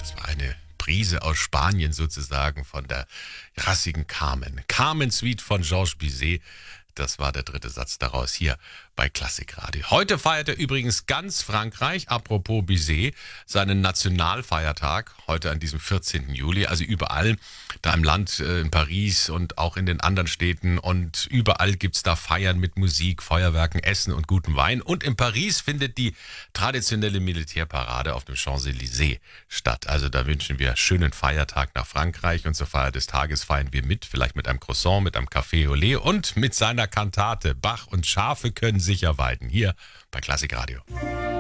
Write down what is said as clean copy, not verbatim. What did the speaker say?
Das war eine Prise aus Spanien sozusagen von der rassigen Carmen. Carmen Suite von Georges Bizet. Das war der dritte Satz daraus hier bei Klassikradio. Heute feiert er übrigens ganz Frankreich, apropos Bizet, seinen Nationalfeiertag, heute an diesem 14. Juli. Also überall da im Land, in Paris und auch in den anderen Städten. Und überall gibt's da Feiern mit Musik, Feuerwerken, Essen und gutem Wein. Und in Paris findet die traditionelle Militärparade auf dem Champs-Élysées statt. Also da wünschen wir schönen Feiertag nach Frankreich. Und zur Feier des Tages feiern wir mit, vielleicht mit einem Croissant, mit einem Café au lait und mit seiner Kantate. Bach und Schafe können sicher weiden. Hier bei Klassikradio.